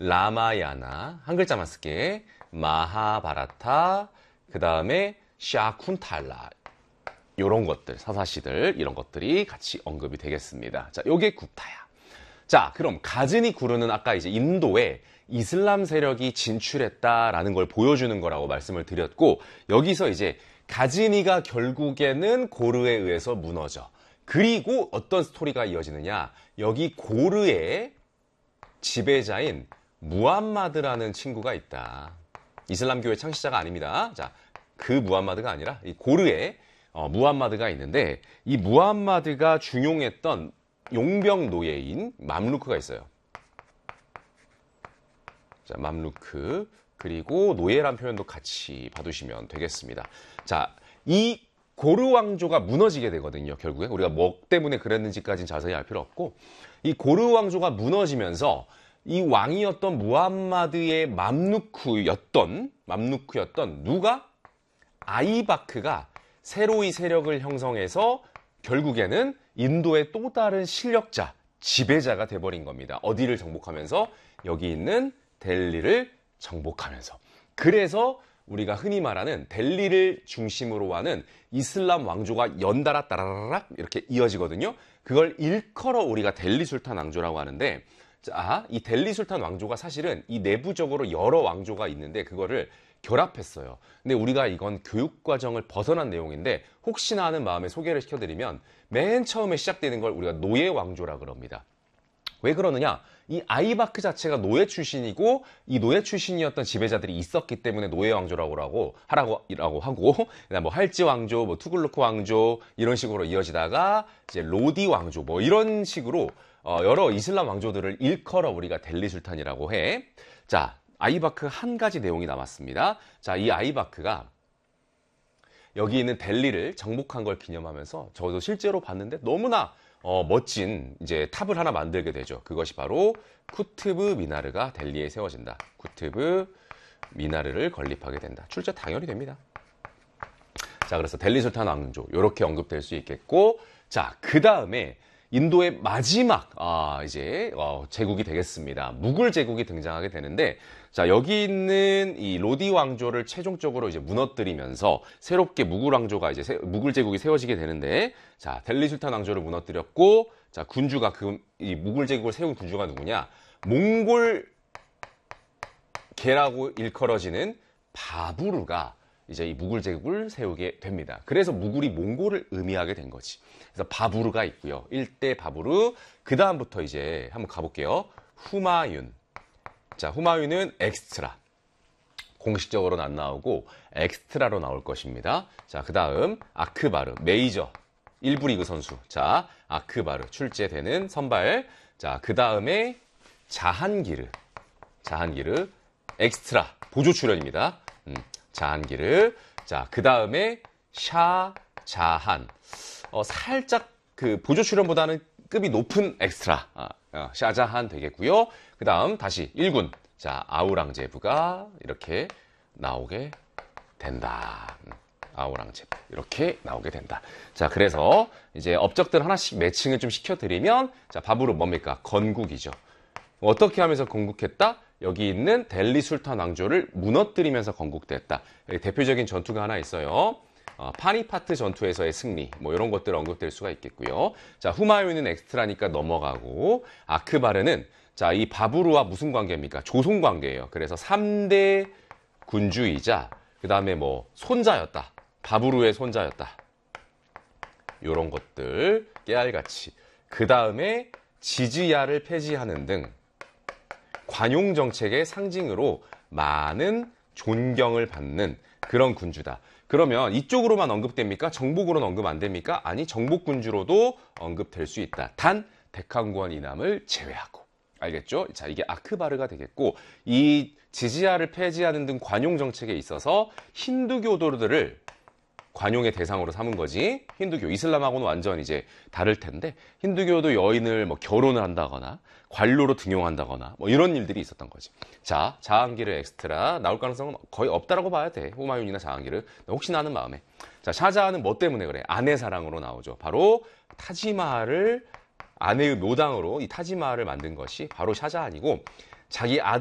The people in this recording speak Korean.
라마야나, 한 글자만 쓸게. 마하바라타, 그 다음에 샤쿤탈라. 요런 것들, 사사시들, 이런 것들이 같이 언급이 되겠습니다. 자, 요게 구타야. 자, 그럼 가즈니 구르는 아까 이제 인도에 이슬람 세력이 진출했다라는 걸 보여주는 거라고 말씀을 드렸고, 여기서 이제 가즈니가 결국에는 고르에 의해서 무너져. 그리고 어떤 스토리가 이어지느냐, 여기 고르의 지배자인 무함마드라는 친구가 있다. 이슬람교의 창시자가 아닙니다. 자, 그 무함마드가 아니라 이 고르의 무함마드가 있는데, 이 무함마드가 중용했던 용병 노예인 맘루크가 있어요. 자, 맘루크, 그리고 노예란 표현도 같이 봐두시면 되겠습니다. 자, 이 고르 왕조가 무너지게 되거든요. 결국에 우리가 뭐 때문에 그랬는지까지는 자세히 알 필요 없고, 이 고르 왕조가 무너지면서 이 왕이었던 무함마드의 맘루크였던 누가? 아이바크가 새로이 세력을 형성해서 결국에는 인도의 또 다른 실력자, 지배자가 돼버린 겁니다. 어디를 정복하면서? 여기 있는 델리를 정복하면서. 그래서 우리가 흔히 말하는 델리를 중심으로 하는 이슬람 왕조가 연달아 따라라락 이렇게 이어지거든요. 그걸 일컬어 우리가 델리 술탄 왕조라고 하는데, 자, 이 델리 술탄 왕조가 사실은 이 내부적으로 여러 왕조가 있는데 그거를 결합했어요. 근데 우리가 이건 교육과정을 벗어난 내용인데 혹시나 하는 마음에 소개를 시켜드리면, 맨 처음에 시작되는 걸 우리가 노예 왕조라 그럽니다. 왜 그러느냐? 이 아이바크 자체가 노예 출신이고, 이 노예 출신이었던 지배자들이 있었기 때문에 노예 왕조라고 하고, 그다음 뭐 할지 왕조, 뭐 투글루크 왕조 이런 식으로 이어지다가 이제 로디 왕조 뭐 이런 식으로 여러 이슬람 왕조들을 일컬어 우리가 델리 술탄이라고 해. 자, 아이바크 한 가지 내용이 남았습니다. 자, 이 아이바크가 여기 있는 델리를 정복한 걸 기념하면서 저도 실제로 봤는데 너무나 멋진 이제 탑을 하나 만들게 되죠. 그것이 바로 쿠투브 미나르가 델리에 세워진다. 쿠투브 미나르를 건립하게 된다. 출제 당연히 됩니다. 자, 그래서 델리 술탄 왕조 이렇게 언급될 수 있겠고, 자, 그 다음에 인도의 마지막 이제 제국이 되겠습니다. 무굴 제국이 등장하게 되는데, 자, 여기 있는 이 로디 왕조를 최종적으로 이제 무너뜨리면서 새롭게 무굴 왕조가 이제 무굴 제국이 세워지게 되는데, 자, 델리 술탄 왕조를 무너뜨렸고, 자, 군주가 이 무굴 제국을 세운 군주가 누구냐? 몽골 개라고 일컬어지는 바부르가 이제 이 무굴 제국을 세우게 됩니다. 그래서 무굴이 몽골을 의미하게 된 거지. 그래서 바부르가 있고요. 일대 바부르. 그 다음부터 이제 한번 가볼게요. 후마윤. 자, 후마윤은 엑스트라. 공식적으로는 안 나오고 엑스트라로 나올 것입니다. 자, 그 다음 아크바르. 메이저. 1부 리그 선수. 자, 아크바르. 출제되는 선발. 자, 그 다음에 자한기르. 자한기르. 엑스트라. 보조 출연입니다. 자한기르. 자, 그 다음에 샤자한. 살짝 그 보조 출연보다는 급이 높은 엑스트라. 샤자한 되겠고요. 그 다음 다시 1군. 자, 아우랑제부가 이렇게 나오게 된다. 아우랑제부. 이렇게 나오게 된다. 자, 그래서 이제 업적들 하나씩 매칭을 좀 시켜드리면, 자, 바부르 뭡니까? 건국이죠. 어떻게 하면서 건국했다? 여기 있는 델리 술탄 왕조를 무너뜨리면서 건국됐다. 대표적인 전투가 하나 있어요. 파니파트 전투에서의 승리, 뭐 이런 것들 언급될 수가 있겠고요. 자, 후마유는 엑스트라니까 넘어가고, 아크바르는 자, 이 바부르와 무슨 관계입니까? 조손 관계예요. 그래서 3대 군주이자 그 다음에 뭐 손자였다. 바부르의 손자였다. 이런 것들 깨알같이. 그 다음에 지지야를 폐지하는 등 관용 정책의 상징으로 많은 존경을 받는 그런 군주다. 그러면 이쪽으로만 언급됩니까? 정복으로는 언급 안 됩니까? 아니, 정복군주로도 언급될 수 있다. 단 백항권 이남을 제외하고. 알겠죠? 자, 이게 아크바르가 되겠고, 이 지지야를 폐지하는 등 관용 정책에 있어서 힌두교도들을 관용의 대상으로 삼은 거지. 힌두교, 이슬람하고는 완전 이제 다를 텐데, 힌두교도 여인을 뭐 결혼을 한다거나 관료로 등용한다거나 뭐 이런 일들이 있었던 거지. 자, 자한기르 엑스트라 나올 가능성은 거의 없다라고 봐야 돼. 후마윤이나 자한기르. 혹시나 하는 마음에. 자, 샤자한은 뭐 때문에 그래? 아내 사랑으로 나오죠. 바로 타지마할을 아내의 묘당으로 이 타지마할을 만든 것이 바로 샤자한이고, 자기 아들